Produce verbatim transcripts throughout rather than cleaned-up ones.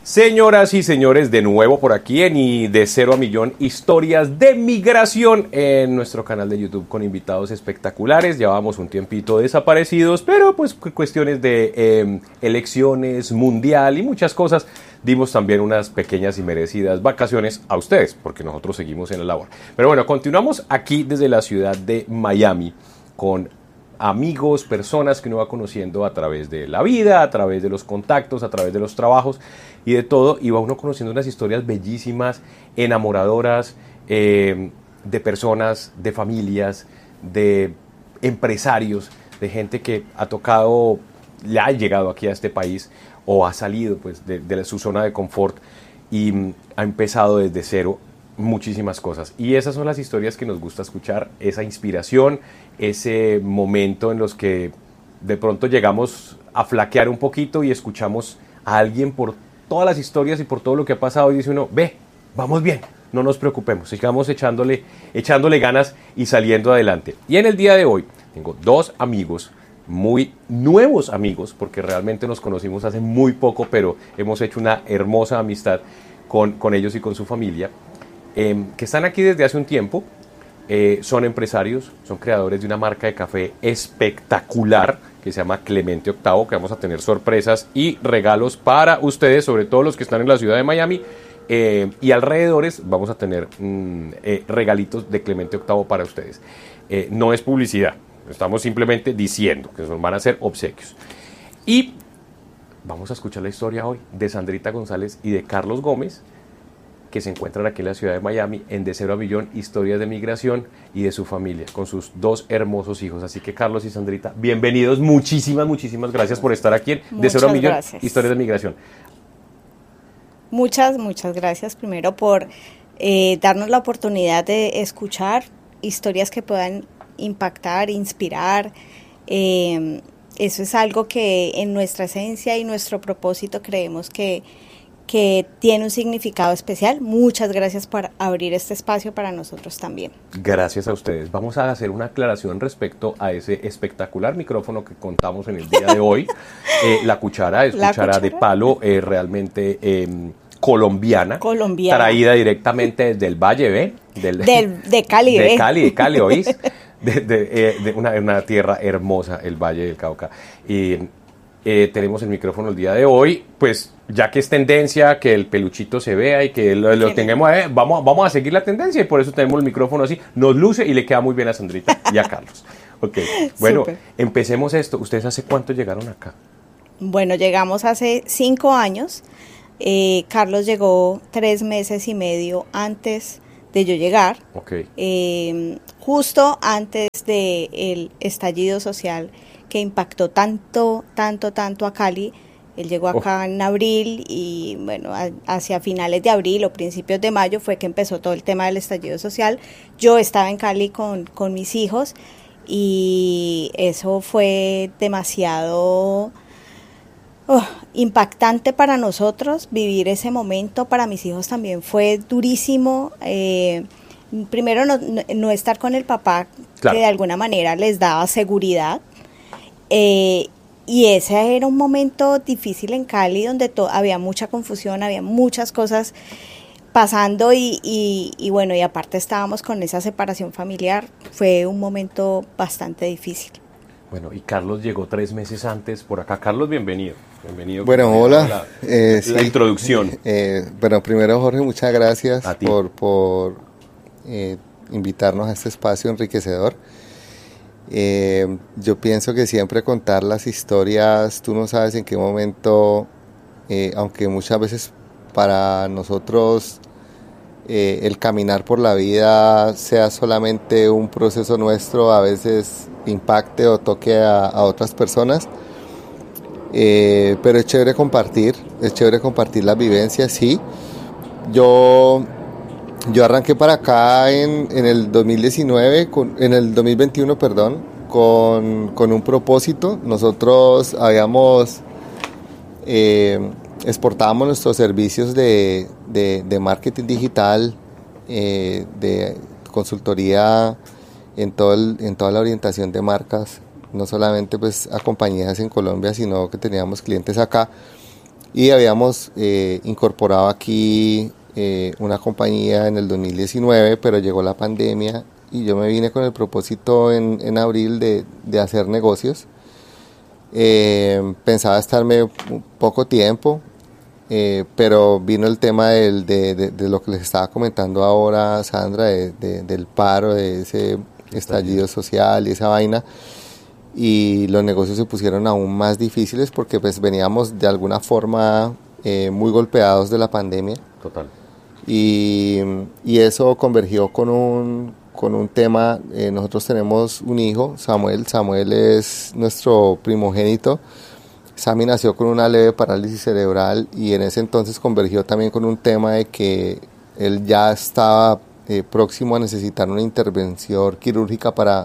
Señoras y señores, de nuevo por aquí en Y de Cero a Millón, historias de migración en nuestro canal de YouTube con invitados espectaculares. Llevábamos un tiempito desaparecidos, pero pues cuestiones de eh, elecciones, mundial y muchas cosas. Dimos también unas pequeñas y merecidas vacaciones a ustedes, porque nosotros seguimos en la labor. Pero bueno, continuamos aquí desde la ciudad de Miami con amigos, personas que uno va conociendo a través de la vida, a través de los contactos, a través de los trabajos y de todo, y va uno conociendo unas historias bellísimas, enamoradoras, eh, de personas, de familias, de empresarios, de gente que ha tocado, le ha llegado aquí a este país o ha salido pues de, de su zona de confort y mm, ha empezado desde cero muchísimas cosas. Y esas son las historias que nos gusta escuchar, esa inspiración, ese momento en los que de pronto llegamos a flaquear un poquito y escuchamos a alguien por todas las historias y por todo lo que ha pasado y dice uno, ve, vamos bien, no nos preocupemos, sigamos echándole, echándole ganas y saliendo adelante. Y en el día de hoy tengo dos amigos, muy nuevos amigos, porque realmente nos conocimos hace muy poco, pero hemos hecho una hermosa amistad con, con ellos y con su familia. Eh, que están aquí desde hace un tiempo, eh, son empresarios, son creadores de una marca de café espectacular que se llama Clemente Octavo, que vamos a tener sorpresas y regalos para ustedes, sobre todo los que están en la ciudad de Miami eh, y alrededores. Vamos a tener mm, eh, regalitos de Clemente Octavo para ustedes. Eh, no es publicidad, estamos simplemente diciendo que nos van a hacer obsequios. Y vamos a escuchar la historia hoy de Sandrita González y de Carlos Gómez, que se encuentran aquí en la ciudad de Miami, en De Cero a Millón, historias de migración y de su familia, con sus dos hermosos hijos. Así que Carlos y Sandrita, bienvenidos, muchísimas, muchísimas gracias por estar aquí en De Cero a Millón, gracias. Historias de migración. Muchas, muchas gracias primero por eh, darnos la oportunidad de escuchar historias que puedan impactar, inspirar. Eh, eso es algo que en nuestra esencia y nuestro propósito creemos que que tiene un significado especial. Muchas gracias por abrir este espacio para nosotros también. Gracias a ustedes. Vamos a hacer una aclaración respecto a ese espectacular micrófono que contamos en el día de hoy. eh, la cuchara es cuchara, cuchara de palo, eh, realmente eh, colombiana, colombiana, traída directamente desde el Valle, ¿ve? Del, del, de Cali, de ¿ve? Cali, de Cali, ¿oís? De, de, eh, de una, una tierra hermosa, el Valle del Cauca. Y Eh, tenemos el micrófono el día de hoy, pues ya que es tendencia que el peluchito se vea y que lo, lo tengamos, eh, vamos, vamos a seguir la tendencia y por eso tenemos el micrófono así, nos luce y le queda muy bien a Sandrita y a Carlos. Ok, bueno, Super. Empecemos esto. ¿Ustedes hace cuánto llegaron acá? Bueno, llegamos hace cinco años, eh, Carlos llegó tres meses y medio antes de yo llegar, okay. eh, justo antes del estallido social que impactó tanto, tanto, tanto a Cali. Él llegó acá oh. en abril y bueno, a, hacia finales de abril o principios de mayo fue que empezó todo el tema del estallido social. Yo estaba en Cali con, con mis hijos y eso fue demasiado oh, impactante para nosotros, vivir ese momento. Para mis hijos también fue durísimo. Eh, primero no, no estar con el papá, claro, que de alguna manera les daba seguridad. Eh, y ese era un momento difícil en Cali donde to- había mucha confusión, había muchas cosas pasando y, y, y bueno, y aparte estábamos con esa separación familiar. Fue un momento bastante difícil. Bueno, y Carlos llegó tres meses antes por acá. Carlos, bienvenido. Bienvenido. Bueno, hola. La, eh, la sí. introducción. Eh, bueno, primero, Jorge, muchas gracias por, por eh, invitarnos a este espacio enriquecedor. Eh, yo pienso que siempre contar las historias, tú no sabes en qué momento, eh, aunque muchas veces para nosotros eh, el caminar por la vida sea solamente un proceso nuestro, a veces impacte o toque a, a otras personas, eh, pero es chévere compartir, es chévere compartir las vivencias, sí. Yo... Yo arranqué para acá en, en el dos mil diecinueve, con, en el dos mil veintiuno, perdón, con, con un propósito. Nosotros habíamos, eh, exportábamos nuestros servicios de, de, de marketing digital, eh, de consultoría en, todo el, en toda la orientación de marcas, no solamente pues a compañías en Colombia, sino que teníamos clientes acá. y habíamos eh, incorporado aquí eh, una compañía en el dos mil diecinueve, pero llegó la pandemia y yo me vine con el propósito en, en abril de, de hacer negocios. Eh, pensaba estarme poco tiempo, eh, pero vino el tema del, de, de, de lo que les estaba comentando ahora, Sandra, de, de, del paro, de ese estallido social y esa vaina, y los negocios se pusieron aún más difíciles porque pues veníamos de alguna forma eh, muy golpeados de la pandemia. Total. Y, y eso convergió con un, con un tema. Eh, nosotros tenemos un hijo, Samuel. Samuel es nuestro primogénito. Sammy nació con una leve parálisis cerebral y en ese entonces convergió también con un tema de que él ya estaba eh, próximo a necesitar una intervención quirúrgica para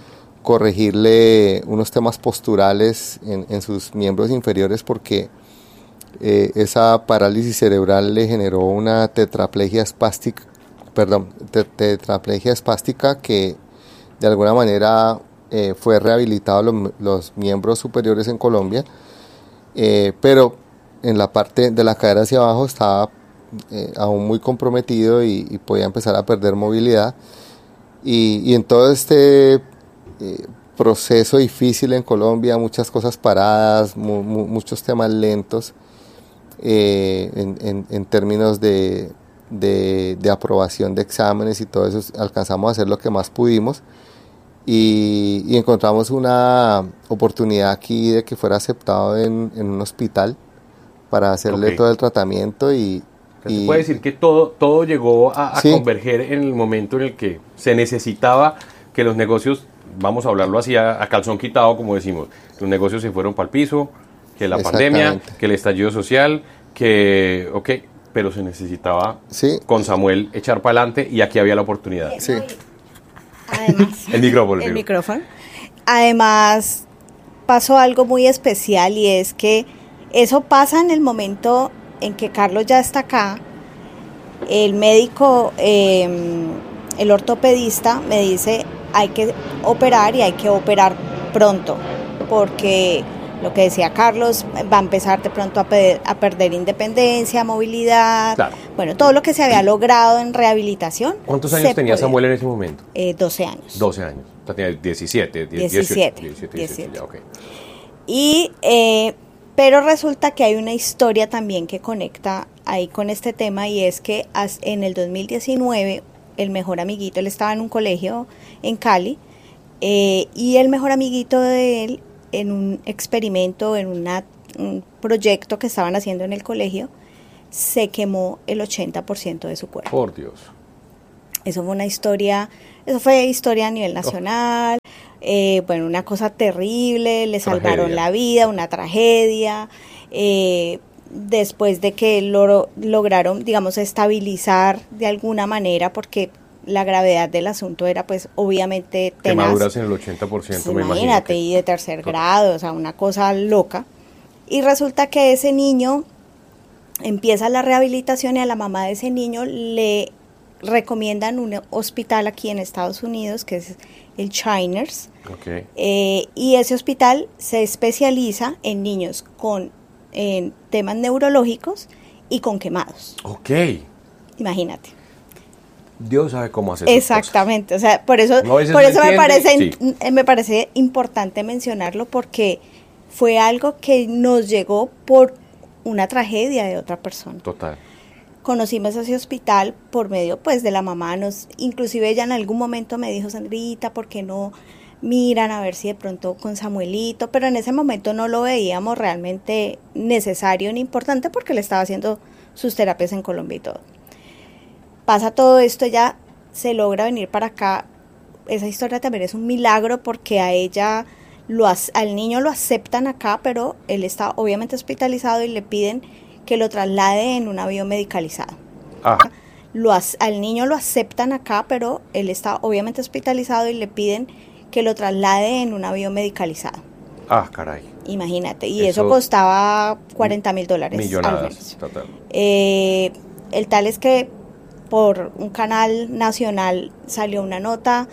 corregirle unos temas posturales en, en sus miembros inferiores, porque eh, esa parálisis cerebral le generó una tetraplegia espástica, perdón, te, tetraplegia espástica que de alguna manera eh, fue rehabilitado los, los miembros superiores en Colombia, eh, pero en la parte de la cadera hacia abajo estaba eh, aún muy comprometido y, y podía empezar a perder movilidad, y, y en todo este Eh, proceso difícil en Colombia, muchas cosas paradas, mu, mu, muchos temas lentos eh, en, en, en términos de, de, de aprobación de exámenes y todo eso. Alcanzamos a hacer lo que más pudimos y, y encontramos una oportunidad aquí de que fuera aceptado en, en un hospital para hacerle okay. todo el tratamiento. Y, y se puede decir que todo, todo llegó a, a sí. converger en el momento en el que se necesitaba que los negocios, vamos a hablarlo así a, a calzón quitado, como decimos, los negocios se fueron para el piso, que la pandemia, que el estallido social, que, ok, pero se necesitaba sí. con Samuel echar para adelante y aquí había la oportunidad. Sí. Además, el micrófono. El micrófono. Además, pasó algo muy especial y es que eso pasa en el momento en que Carlos ya está acá. El médico, eh, el ortopedista me dice, hay que operar y hay que operar pronto, porque lo que decía Carlos, va a empezar de pronto a, pe- a perder independencia, movilidad, claro. Bueno, todo lo que se había logrado en rehabilitación. ¿Cuántos años tenía puede. Samuel en ese momento? Eh, doce años. doce años, o sea, tenía diecisiete, diecisiete, dieciocho, diecisiete, diecisiete. Ya, okay. Y, eh, pero resulta que hay una historia también que conecta ahí con este tema, y es que en el dos mil diecinueve el mejor amiguito, él estaba en un colegio en Cali, eh, y el mejor amiguito de él, en un experimento, en una, un proyecto que estaban haciendo en el colegio, se quemó el ochenta por ciento de su cuerpo. Por Dios. Eso fue una historia, eso fue historia a nivel nacional, oh. eh, bueno, una cosa terrible, le salvaron tragedia. La vida, una tragedia, eh, después de que lo lograron, digamos, estabilizar de alguna manera, porque la gravedad del asunto era, pues, obviamente tenaz. Quemaduras en el ochenta por ciento, pues, me imagínate, imagino. Que... y de tercer grado, o sea, una cosa loca. Y resulta que ese niño empieza la rehabilitación y a la mamá de ese niño le recomiendan un hospital aquí en Estados Unidos, que es el Shriners. Okay. Eh, y ese hospital se especializa en niños con en temas neurológicos y con quemados. Ok. Imagínate. Dios sabe cómo hacer exactamente, o sea, por eso, por eso me parece, sí. me parece importante mencionarlo, porque fue algo que nos llegó por una tragedia de otra persona. Total. Conocimos ese hospital por medio, pues, de la mamá. Nos, inclusive ella en algún momento me dijo, Sandrita, ¿por qué no miran a ver si de pronto con Samuelito? Pero en ese momento no lo veíamos realmente necesario ni importante, porque le estaba haciendo sus terapias en Colombia y todo. Pasa todo esto, ella se logra venir para acá. Esa historia también es un milagro, porque a ella, lo, al niño lo aceptan acá, pero él está obviamente hospitalizado y le piden que lo traslade en un avión medicalizado. Ah. Lo, al niño lo aceptan acá, pero él está obviamente hospitalizado y le piden que lo traslade en un avión medicalizado. Ah, caray. Imagínate, y eso, eso costaba cuarenta mil dólares. Millonadas, total. Eh, el tal es que por un canal nacional salió una nota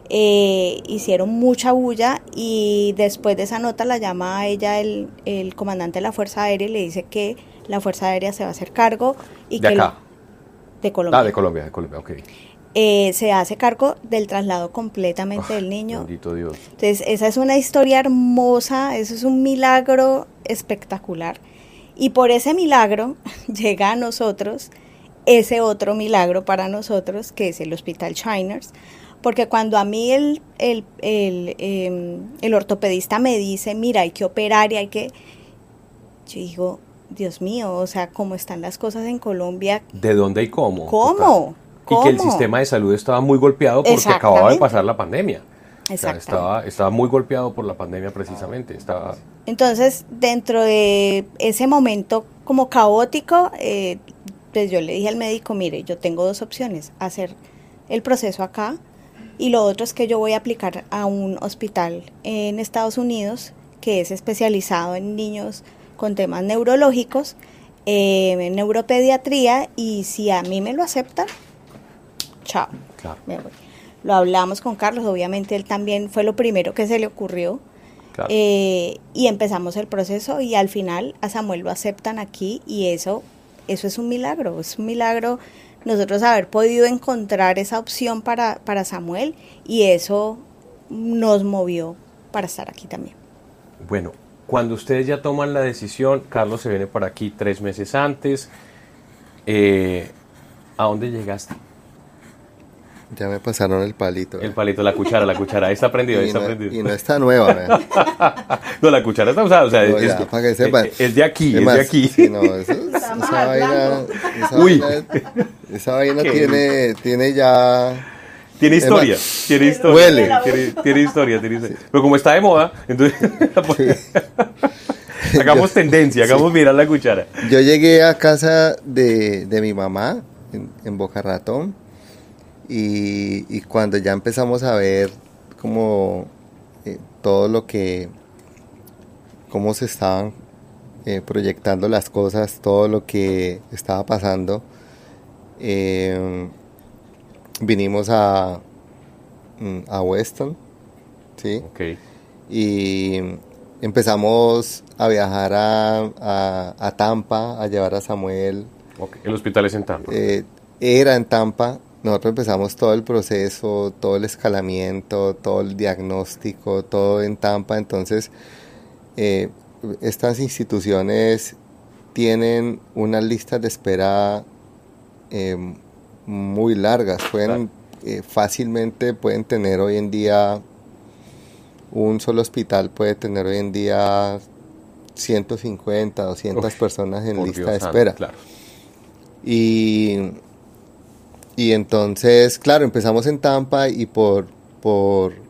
Eh, hicieron mucha bulla y después de esa nota la llama a ella el, el comandante de la Fuerza Aérea y le dice que la Fuerza Aérea se va a hacer cargo. Y ¿De que acá? Lo, de Colombia. Ah, de Colombia, de Colombia, ok. Eh, se hace cargo del traslado completamente oh, del niño. Bendito Dios. Entonces, esa es una historia hermosa, eso es un milagro espectacular. Y por ese milagro llega a nosotros ese otro milagro para nosotros, que es el Hospital Shriners. Porque cuando a mí el, el, el, eh, el ortopedista me dice, mira, hay que operar y hay que... Yo digo, Dios mío, o sea, ¿cómo están las cosas en Colombia? ¿De dónde y cómo? ¿Cómo? ¿Cómo? Y que el sistema de salud estaba muy golpeado porque acababa de pasar la pandemia. O sea, estaba, estaba muy golpeado por la pandemia precisamente. Estaba... Entonces, dentro de ese momento como caótico, eh, pues yo le dije al médico, mire, yo tengo dos opciones, hacer el proceso acá, y lo otro es que yo voy a aplicar a un hospital en Estados Unidos que es especializado en niños con temas neurológicos, eh, en neuropediatría, y si a mí me lo aceptan, chao, claro. Me voy. Lo hablamos con Carlos, obviamente él también fue lo primero que se le ocurrió, claro. eh, y empezamos el proceso y al final a Samuel lo aceptan aquí y eso, eso es un milagro, es un milagro nosotros haber podido encontrar esa opción para, para Samuel y eso nos movió para estar aquí también. Bueno, cuando ustedes ya toman la decisión, Carlos se viene para aquí tres meses antes, eh, ¿a dónde llegaste? Ya me pasaron el palito. El palito, la cuchara, la cuchara, ahí está prendido, ahí está no, prendido. Y no está nueva, ¿verdad? No, la cuchara está usada, o sea, no, es, ya, para que sepan. es, es de aquí, es, es más, de aquí. Sí, no, eso, esa vaina, esa Uy. vaina, esa vaina tiene, tiene ya... Tiene historia, más, tiene historia. Huele. Tiene, tiene historia, tiene historia. Pero como está de moda, entonces sí. hagamos yo, tendencia, hagamos sí. mirar la cuchara. Yo llegué a casa de, de mi mamá en, en Boca Ratón y, y cuando ya empezamos a ver como eh, todo lo que, cómo se estaban eh, proyectando las cosas, todo lo que estaba pasando, eh, vinimos a, a Weston, ¿sí? Okay. Y empezamos a viajar a, a, a Tampa, a llevar a Samuel. Okay. El hospital es en Tampa. Eh, era en Tampa. Nosotros empezamos todo el proceso, todo el escalamiento, todo el diagnóstico, todo en Tampa. Entonces, eh, estas instituciones tienen unas listas de espera eh, muy largas. Pueden eh, fácilmente pueden tener hoy en día, un solo hospital puede tener hoy en día ciento cincuenta, doscientas Uf, personas en lista Dios de espera. Santo, claro. Y... Y entonces, claro, empezamos en Tampa y por, por